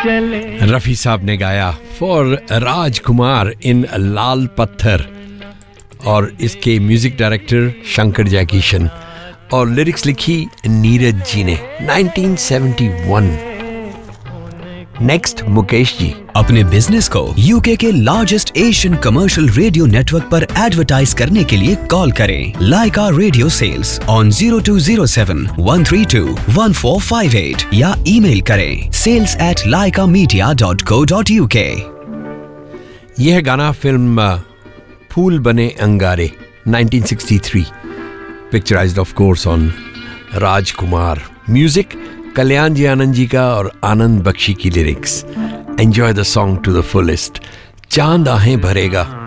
रफी साहब ने गाया फॉर राजकुमार इन लाल पत्थर और इसके म्यूजिक डायरेक्टर शंकर जयकिशन और लिरिक्स लिखी नीरज जी ने 1971। नेक्स्ट मुकेश जी। अपने बिजनेस को यूके के largest Asian commercial radio network पर एडवर्टाइज करने के लिए कॉल करें लाइका रेडियो सेल्स ऑन 0207-132-1458 या ईमेल करें sales@laikamedia.co.uk। यह गाना फिल्म फूल बने अंगारे 1963, picturised of course on Rajkumar. Music कल्याण जी आनंद जी का और आनंद बख्शी की lyrics. Enjoy the song to the fullest. चांद आहें भरेगा।